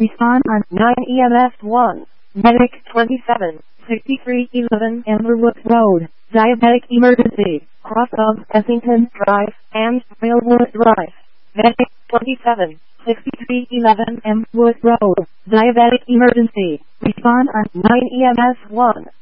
Respond on 9 EMS 1. Medic 276311 Amberwood Road. Diabetic emergency. Cross of Essington Drive and Railwood Drive. Medic 276311 Amberwood Road. Diabetic emergency. Respond on 9 EMS 1.